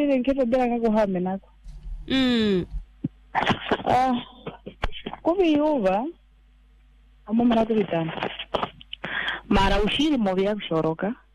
ile nketo bila ngakuhame nako. Kubi yuva amoma nako bitana. Mara ushiri mobi ya kushoroka.